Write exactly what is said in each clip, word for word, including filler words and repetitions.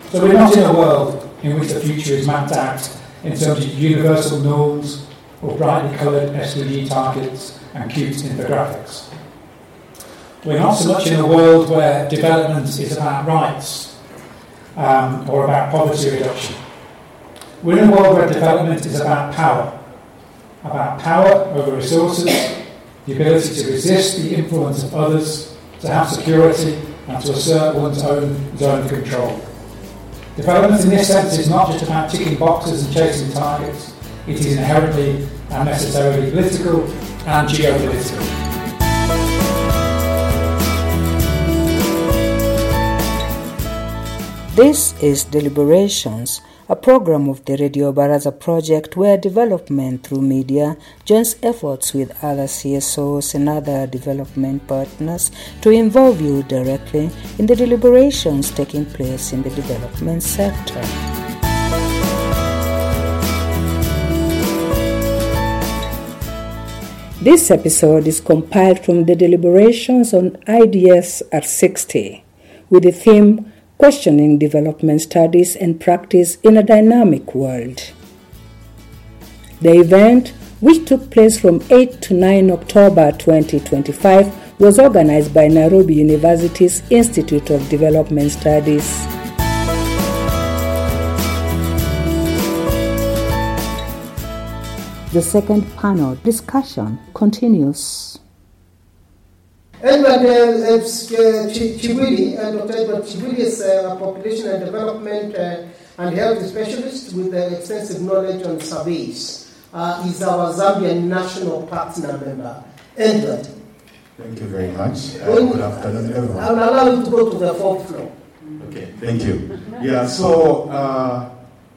So we're not in a world in which the future is mapped out in terms of universal norms or brightly coloured S D G targets and cute infographics. We're not so much in a world where development is about rights um, or about poverty reduction. We're in a world where development is about power, about power over resources, the ability to resist the influence of others, to have security, and to assert one's own zone of control. Development in this sense is not just about ticking boxes and chasing targets, it is inherently and necessarily political and geopolitical. This is Deliberations, a program of the Radio Baraza project where development through media joins efforts with other C S Os and other development partners to involve you directly in the deliberations taking place in the development sector. This episode is compiled from the deliberations on I D S at sixty with the theme Questioning Development Studies and Practice in a Dynamic World. The event, which took place from eighth to ninth October twenty twenty-five, was organized by Nairobi University's Institute of Development Studies. The second panel discussion continues. Edward uh, Chibwili, uh, Doctor Edward Chibwili is a population and development uh, and health specialist with uh, extensive knowledge on surveys. Uh, he's our Zambian national partner member. Edward. Thank you very much. Uh, good afternoon, everyone. I'll allow you to go to the fourth floor. Okay, thank you. Yeah, so uh,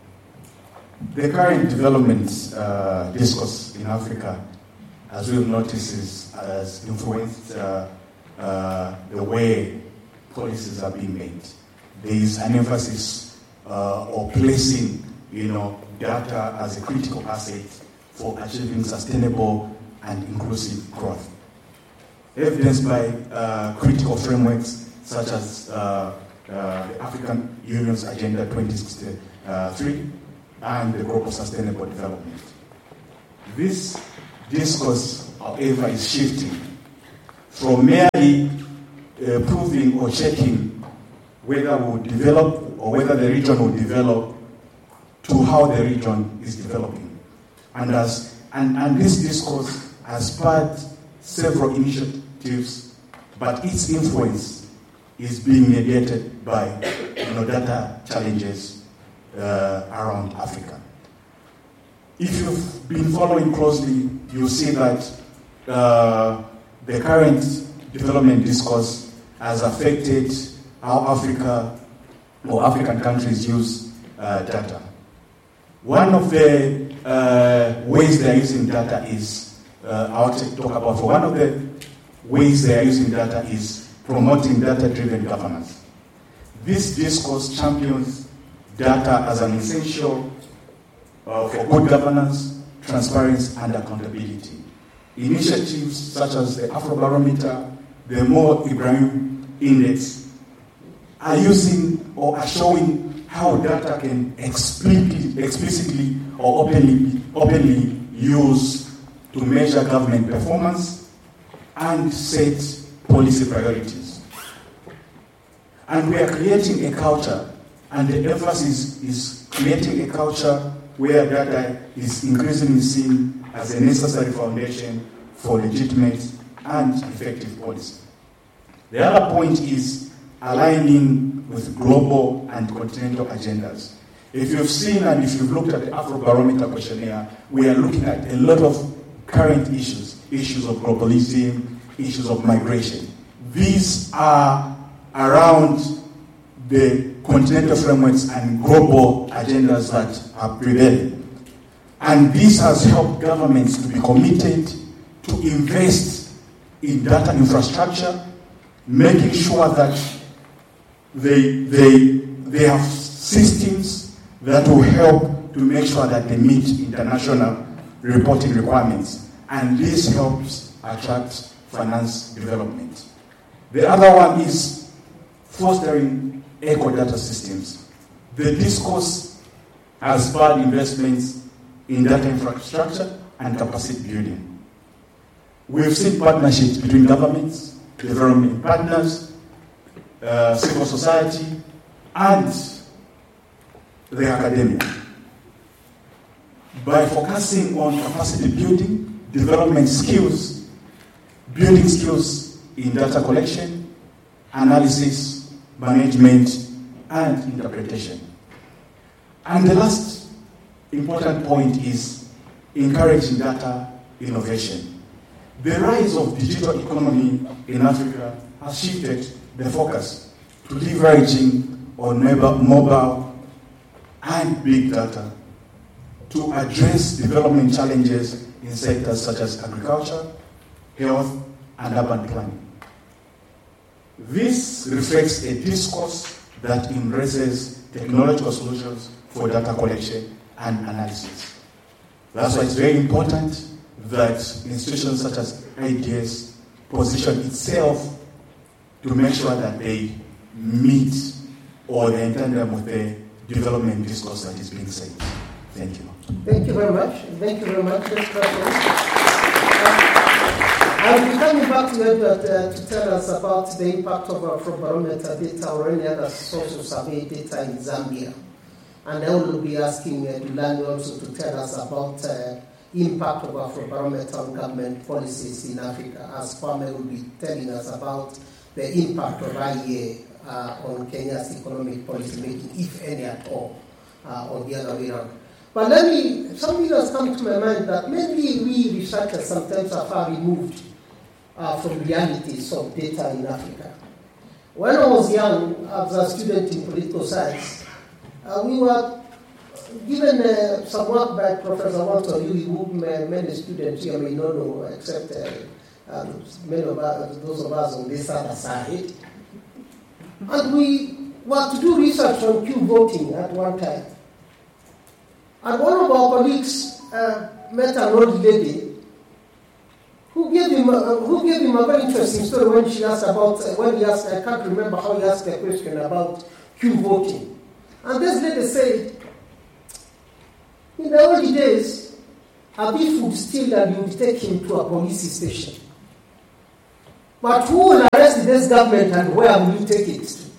the current development uh, discourse in Africa, as we've noticed, is, has influenced uh, uh, the way policies are being made. There is an emphasis uh, of placing, you know, data as a critical asset for achieving sustainable and inclusive growth. Evidenced by uh, critical frameworks such as uh, uh, the African Union's Agenda twenty sixty-three and the Global Sustainable Development. This discourse, however, is shifting from merely uh, proving or checking whether we will develop or whether the region will develop to how the region is developing. And, as, and, and this discourse has sparked several initiatives, but its influence is being mediated by you know, data challenges uh, around Africa. If you've been following closely, you'll see that uh, the current development discourse has affected how Africa or African countries use uh, data. One of the uh, ways they're using data is, uh, I'll talk about, for one of the ways they're using data is promoting data-driven governance. This discourse champions data as an essential uh, for good governance, transparency, and accountability. Initiatives such as the Afrobarometer, the Mo Ibrahim Index, are using or are showing how data can explicitly, explicitly or openly, openly used to measure government performance and set policy priorities. And we are creating a culture, and the emphasis is creating a culture where data is increasingly seen as a necessary foundation for legitimate and effective policy. The other point is aligning with global and continental agendas. If you've seen and if you've looked at the Afrobarometer questionnaire, we are looking at a lot of current issues, issues of globalism, issues of migration. These are around the continental frameworks and global agendas that are prevailing. And this has helped governments to be committed to invest in data infrastructure, making sure that they, they, they have systems that will help to make sure that they meet international reporting requirements. And this helps attract finance development. The other one is fostering eco-data systems. The discourse has spurred investments in data infrastructure and capacity building. We've seen partnerships between governments, development partners, uh, civil society, and the academia. By focusing on capacity building, development skills, building skills in data collection, analysis, management, and interpretation. And the last important point is encouraging data innovation. The rise of digital economy in Africa has shifted the focus to leveraging on mobile and big data to address development challenges in sectors such as agriculture, health, and urban planning. This reflects a discourse that embraces technological solutions for data collection and analysis. That's why it's very important that institutions such as I D S position itself to make sure that they meet or they enter with the development discourse that is being said. Thank you. Thank you very much. Thank you very much. Next question. Uh, I'll be coming back to Edward uh, to tell us about the impact of Afrobarometer data or any other social survey data in Zambia. And I will be asking uh, Dulani also to tell us about uh, impact of Afrobarometer on government policies in Africa, as Kwame will be telling us about the impact of I E A uh, on Kenya's economic policy making, if any at all, uh, or the other way around. But let me, something has come to my mind that maybe we researchers sometimes are far removed uh, from realities of data in Africa. When I was young, as a student in political science, uh, we were given uh, some work by Professor Walter Yui, whom many students here may not know, except uh, um, many of us, those of us on this other side. And we were to do research on Q voting at one time. And one of our colleagues uh, met an old lady who gave him a, who gave him a very interesting story when she asked about, uh, when he asked, I can't remember how he asked a question about Q voting. And this lady said, in the early days, a thief would steal and you would take him to a police station. But who will arrest this government and where will you take it to?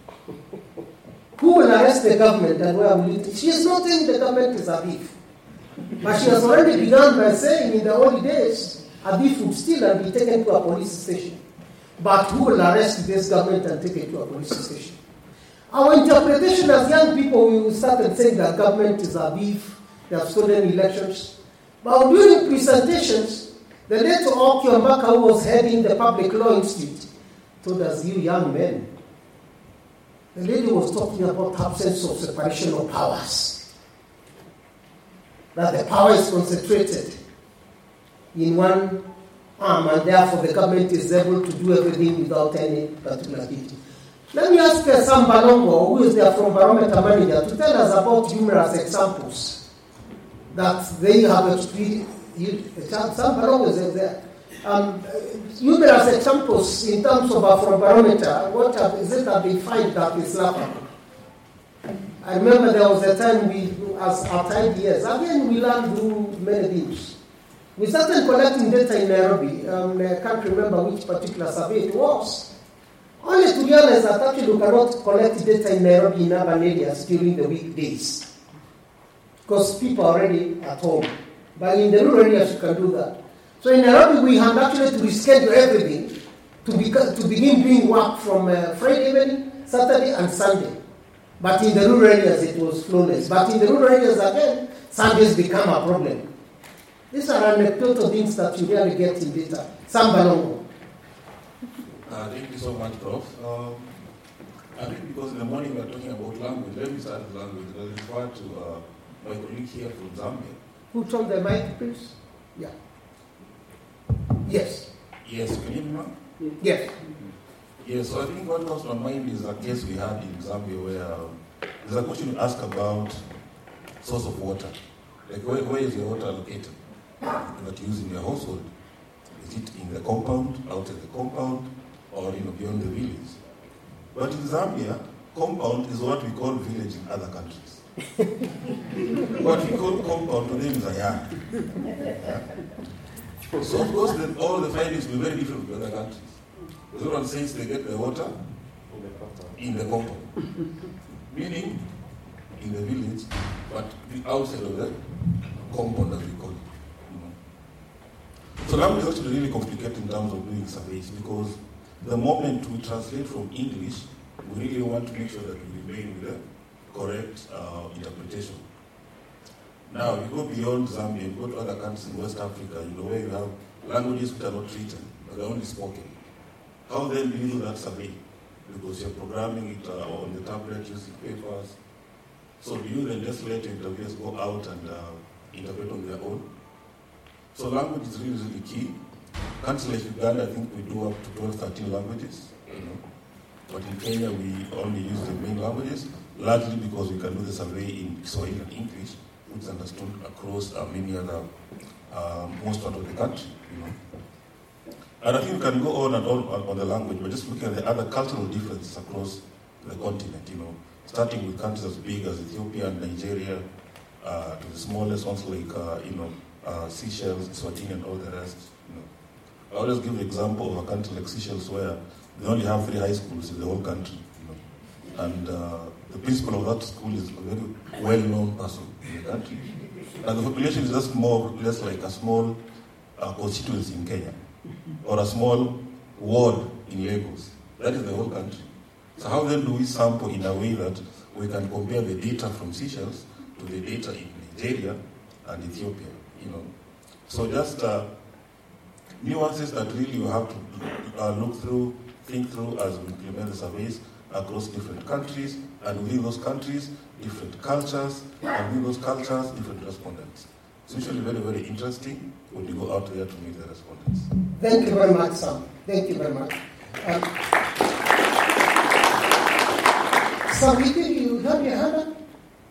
Who will arrest the government and where will it? She is not saying the government is a thief. But she has already begun by saying in the early days, a thief would steal and be taken to a police station. But who will arrest this government and take it to a police station? Our interpretation as young people, we started saying that government is a thief, they have stolen elections. But during presentations, the late Okio Mbaka, who was heading the Public Law Institute, told us, you young men, the lady was talking about absence of separation of powers. That the power is concentrated in one arm, and therefore the government is able to do everything without any particular duty. Let me ask uh, Sam Balongo, who is the Afrobarometer manager, to tell us about numerous examples that they have experienced. Sam Balongo is there. Um, numerous examples in terms of Afrobarometer. What have, is it that they find that is laughable? I remember there was a time we, as at I D S, again we learned through many things. We started collecting data in Nairobi. Um, I can't remember which particular survey it was. Only to realize that actually you cannot collect data in Nairobi in urban areas during the weekdays, because people are already at home. But in the rural areas you can do that. So in Nairobi, we had actually to reschedule everything to, beca- to begin doing work from uh, Friday evening, Saturday, and Sunday. But in the rural areas, it was flawless. But in the rural areas, again, Sundays become a problem. These are anecdotal things that you really get in data. Sam Balongo. Uh, thank you so much, Prof Um, I think because in the morning we are talking about language, let me start with language. I refer to uh, my colleague here from Zambia. Who told the mic, please? Yeah. Yes. Yes, can you hear me now? Yes. Yes, so I think what comes to my mind is a case we had in Zambia where um, there's a question you ask about source of water. Like where, where is your water located that you use in your household? Is it in the compound, outside the compound, or you know, beyond the village? But in Zambia, compound is what we call village in other countries. What we call compound to them is a yard. Yeah. So of course then all the findings will be very different from other countries. The one says they get the water in the compound, meaning in the village, but the outside of the compound as we call it. You know. So language is actually really complicated in terms of doing surveys, because the moment we translate from English, we really want to make sure that we remain with the correct uh, interpretation. Now, we go beyond Zambia, we go to other countries in West Africa, you know, where you have languages which are not written, but they're only spoken. How then do you do that survey? Because you're programming it uh, on the tablet using papers. So do you then just let the interviewers go out and uh, interpret on their own? So language is really, really key. Countries like Uganda, I think we do up to twelve, thirteen languages. You know. But in Kenya, we only use the main languages, largely because we can do the survey in Swahili and English, which is understood across uh, many other, uh, most part of the country. You know. And I think we can go on and on on the language, but just looking at the other cultural differences across the continent, you know, starting with countries as big as Ethiopia and Nigeria, uh, to the smallest ones like, uh, you know, uh, Seychelles, Swatini, and all the rest. You know. I always give the example of a country like Seychelles where they only have three high schools in the whole country, you know. And uh, the principal of that school is a very well-known person in the country. And the population is just more or less like a small uh, constituency in Kenya, or a small ward in Lagos. That is the whole country. So how then do we sample in a way that we can compare the data from Seychelles to the data in Nigeria and Ethiopia, you know? So just uh, nuances that really you have to uh, look through, think through as we implement the surveys across different countries, and within those countries, different cultures, and within those cultures, different respondents. It's usually very, very interesting when you go out there to meet the respondents. Thank you very much, Sam. Thank you very much. Um, Sam, you, you have your hand up?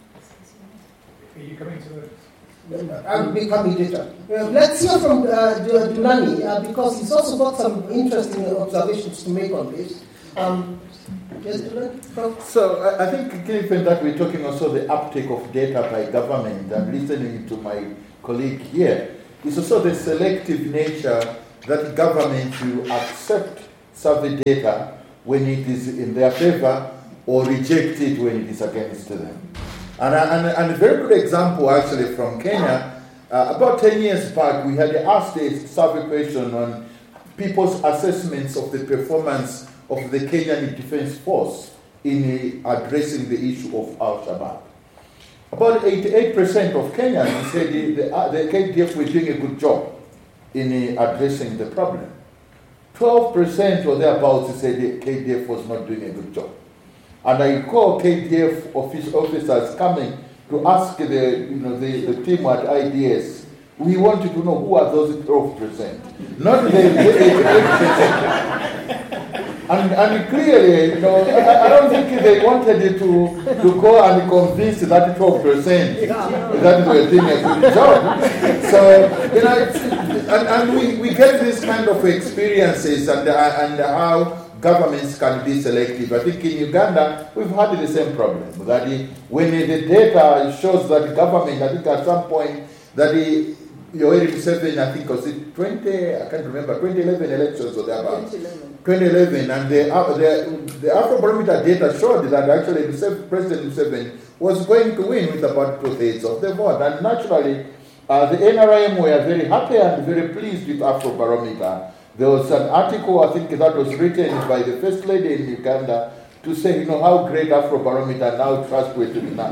Are you coming to the... I'll be coming later. Uh, let's hear from uh, Dulani, uh, because he's also got some interesting observations to make on this. Um, yes, Dulani? So I, I think, given that we're talking also the uptake of data by government, and listening to my colleague here, it's also the selective nature that government will accept survey data when it is in their favor or reject it when it is against them. And, and, and a very good example actually from Kenya, uh, about ten years back we had asked a survey question on people's assessments of the performance of the Kenyan Defense Force in uh, addressing the issue of Al-Shabaab. About eighty-eight percent of Kenyans said the, the, uh, the K D F were doing a good job in uh, addressing the problem. twelve percent or thereabouts said the K D F was not doing a good job. And I recall K D F office officers coming to ask the, you know, the, the team at I D S, we wanted to know who are those twelve percent, not the eighty-eight percent. And, and clearly, you know, I, I don't think they wanted to, to go and convince that twelve percent that they were doing a good job. So, you know, it's, and, and we, we get these kind of experiences and, and how governments can be selective. I think in Uganda, we've had the same problem. That the, when the data shows that the government, I think at some point, that the Yoweri Museveni, I think was it twenty, I can't remember, twenty eleven elections or thereabouts. twenty eleven, and the, uh, the, the Afrobarometer data showed that actually President Museveni was going to win with about two-thirds of the vote. And naturally, uh, the N R M were very happy and very pleased with Afrobarometer. There was an article, I think, that was written by the First Lady in Uganda to say, you know, how great Afrobarometer now trustworthy now.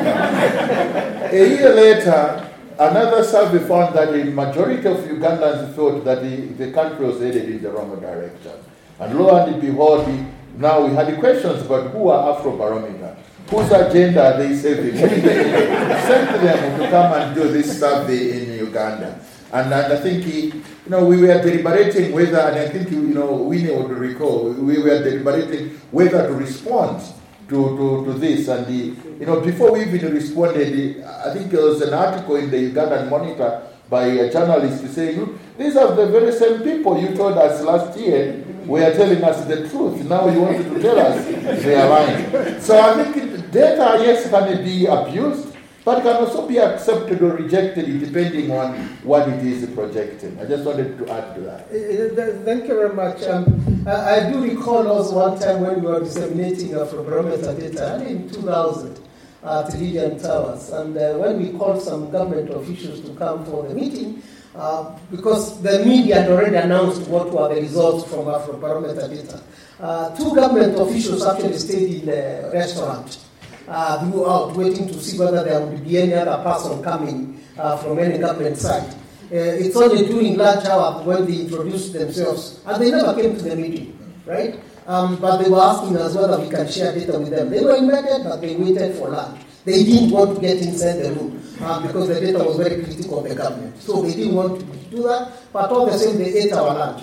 A year later, another survey found that the majority of Ugandans thought that the, the country was headed in the wrong direction. And lo and behold, now we had the questions about who are Afrobarometer, whose agenda are they serving. We sent them to come and do this survey in Uganda. And, and I think, he, you know, we were deliberating whether, and I think, you know, Winnie would recall, we were deliberating whether to respond to, to, to this. And, the, you know, before we even responded, I think there was an article in the Ugandan Monitor by a journalist saying, these are the very same people you told us last year were telling us the truth. Now you wanted to tell us they are lying. So I think it, data, yes, can be abused, but can also be accepted or rejected depending on what it is projecting. I just wanted to add to that. Uh, thank you very much. Um, I, I do recall also one time when we were disseminating Afrobarometer data in two thousand at Lilian Towers, and uh, when we called some government officials to come for the meeting, uh, because the media had already announced what were the results from Afrobarometer data, uh, two government officials actually stayed in a restaurant. Uh, we were out waiting to see whether there would be any other person coming uh, from any government side. Uh, it's only during lunch hour when they introduced themselves, and they never came to the meeting, right? Um, but they were asking us whether we can share data with them. They were invited, but they waited for lunch. They didn't want to get inside the room uh, because the data was very critical of the government. So they didn't want to do that, but all the same, they ate our lunch.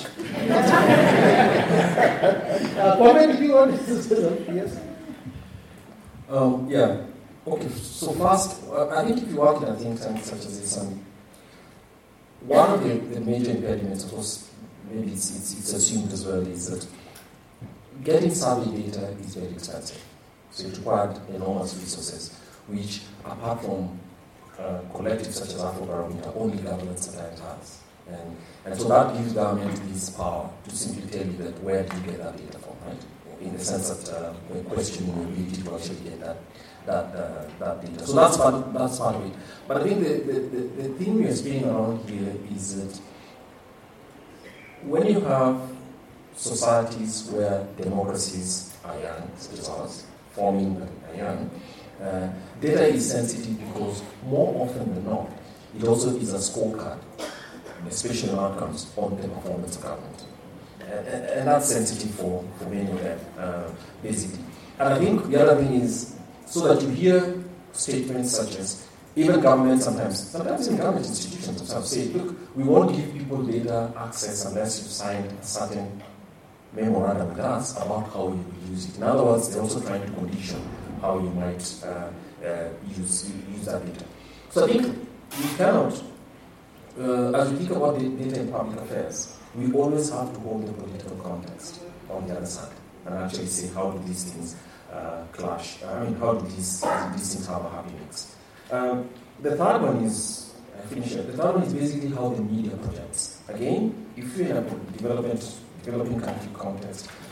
uh, comment if you want to say yes? Um, yeah. Okay. So first, uh, I think if you work in a think tank such as this, um, one of the, the major impediments, of course, maybe it's, it's, it's assumed as well, is that getting survey data is very expensive. So it required enormous resources, which, apart from uh, collectives such as Afrobarometer, only government sometimes has. And, and so that gives government this power to simply tell you that where do you get that data from, right? In the sense that uh, we're questioning the ability to actually get that that uh, that data. So that's part, that's part of it. But I think the, the, the, the thing we are spinning around here is that when you have societies where democracies are young, such as ours, forming but are young, uh, data is sensitive because more often than not, it also is a scorecard, especially outcomes on the performance of government. And, and that's sensitive for, for many of them, uh, basically. And I think the other thing is, so that you hear statements such as, even government sometimes, sometimes in government institutions themselves say, look, we won't give people data access unless you've signed a certain memorandum with us about how you will use it. In other words, they're also trying to condition how you might uh, uh, use, use that data. So I think we cannot, uh, as we think about the data in public affairs, we always have to hold the political context on the other side and actually say, how do these things uh, clash? I mean, how do these, these things have a happy mix? Um, the third one is, I finish it, the third one is basically how the media projects. Again, if you're in a development, developing country context,